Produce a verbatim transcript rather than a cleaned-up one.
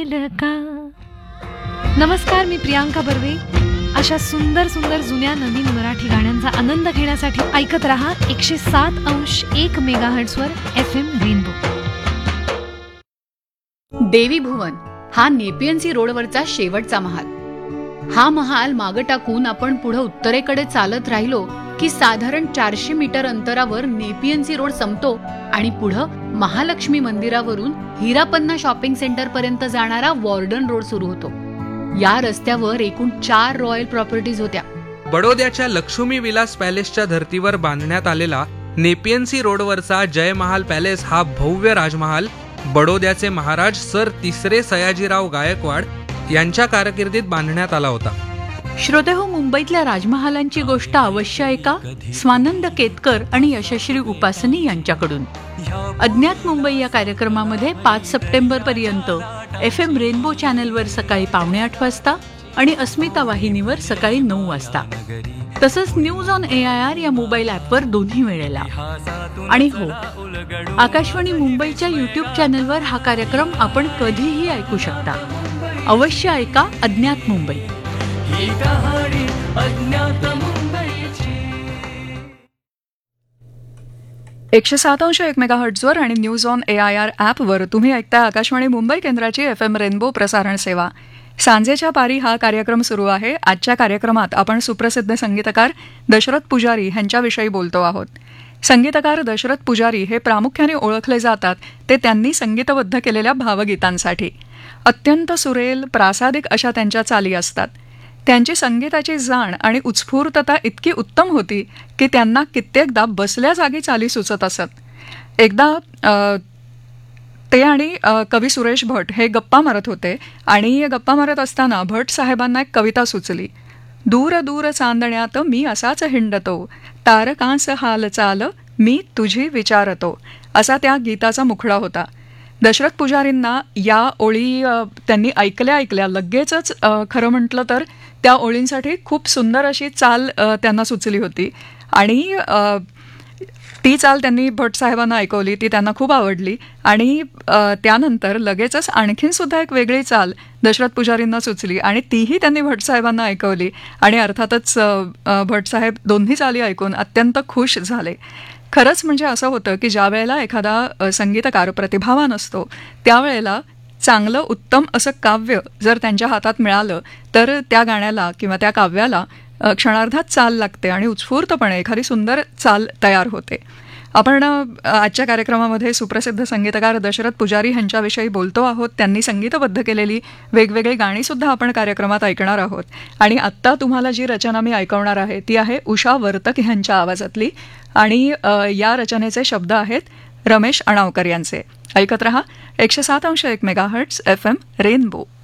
नमस्कार, मी प्रियांका बर्वे. अशा सुंदर सुंदर जुन्या नवीन मराठी गाण्यांचा आनंद घेण्यासाठी ऐकत रहा एकशे सात अंश एक मेगाहर्ट्झवर एफ एम रेनबो. देवी भुवन हा नेपियन्सी रोडवरचा शेवटचा महाल. हा महाल मागं टाकून आपण पुढे उत्तरेकडे चालत राहिलो की साधारण चारशे मीटर अंतरावर नेपियन्सी रोड संपतो आणि पुढं महालक्ष्मी मंदिरावरून हिरापन्ना शॉपिंग सेंटर पर्यंत जाणारा वॉर्डन रोड सुरू होतो. या रस्त्यावर एकूण चार रॉयल प्रॉपर्टीज होत्या. बडोद्याच्या लक्ष्मी विलास पॅलेसच्या धर्तीवर बांधण्यात आलेला नेपियन्सी रोडवरचा जय महाल पॅलेस हा भव्य राजमहाल बडोद्याचे महाराज सर तिसरे सयाजीराव गायकवाड यांच्या कारकिर्दीत बांधण्यात आला होता. श्रोतेहो, मुंबईतल्या राजमहालांची गोष्ट अवश्य ऐका स्वानंद केतकर आणि यशश्री उपासनी यांच्याकडून. अज्ञात मुंबई या कार्यक्रमामध्ये पाच सप्टेंबर पर्यंत एफ एम रेनबो चॅनलवर सकाळी पावणे आठ वाजता आणि अस्मिता वाहिनीवर सकाळी नऊ वाजता, तसंच news on A I R या मोबाईल ॲपवर दोन्ही वेळेला. आणि हो, आकाशवाणी मुंबईच्या युट्यूब चॅनलवर हा कार्यक्रम आपण कधीही ऐकू शकता. अवश्य ऐका अज्ञात मुंबई. एकशे सात अंश एक मेगाहर्ट्झवर आणि news on A I R ॲपवर तुम्ही ऐकताय आकाशवाणी मुंबई केंद्राची एफ एम रेनबो प्रसारण सेवा. सांजेच्या पारी हा कार्यक्रम सुरू आहे. आजच्या कार्यक्रमात आपण सुप्रसिद्ध संगीतकार दशरथ पुजारी यांच्याविषयी बोलतो आहोत. संगीतकार दशरथ पुजारी हे प्रामुख्याने ओळखले जातात ते त्यांनी संगीतबद्ध केलेल्या भावगीतांसाठी. अत्यंत सुरेल, प्रासादिक अशा त्यांच्या चाली असतात. त्यांची संगीताची जाण आणि उत्स्फूर्तता इतकी उत्तम होती की त्यांना कित्येकदा बसल्या जागी चाली सुचत असत. एकदा ते आणि कवी सुरेश भट हे गप्पा मारत होते आणि गप्पा मारत असताना भट साहेबांना एक कविता सुचली. दूर दूर चांदण्यात मी असाच हिंडतो, तारकांस हाल चाल मी तुझी विचारतो, असा त्या गीताचा मुखडा होता. दशरथ पुजारींना या ओळी त्यांनी ऐकल्या ऐकल्या लगेचच खरं म्हटलं तर त्या ओळींसाठी खूप सुंदर अशी चाल त्यांना सुचली होती आणि ती चाल त्यांनी भट साहेबांना ऐकवली. ती त्यांना खूप आवडली आणि त्यानंतर लगेचच आणखीन सुद्धा एक वेगळी चाल दशरथ पुजारींना सुचली आणि तीही त्यांनी भट साहेबांना ऐकवली आणि अर्थातच भट साहेब दोन्ही चाली ऐकून अत्यंत खुश झाले. खरंच म्हणजे असं होतं की ज्या वेळेला एखादा संगीतकार प्रतिभावान असतो त्यावेळेला चांगलं उत्तम असं काव्य जर त्यांच्या हातात मिळालं तर त्या गाण्याला किंवा त्या काव्याला क्षणार्धात चाल लागते आणि उत्स्फूर्तपणे एखादी सुंदर चाल तयार होते. आपण आजच्या कार्यक्रमामध्ये सुप्रसिद्ध संगीतकार दशरथ पुजारी यांच्याविषयी बोलतो आहोत. त्यांनी संगीतबद्ध केलेली वेगवेगळी गाणीसुद्धा आपण कार्यक्रमात ऐकणार आहोत. आणि आत्ता तुम्हाला जी रचना मी ऐकवणार आहे ती आहे उषा वर्तक यांच्या आवाजातली आणि या रचनेचे शब्द आहेत रमेश अणावकर यांचे. ऐकत रहा एकशे सात अंश एक मेगाहर्ट्झ एफ एम रेनबो.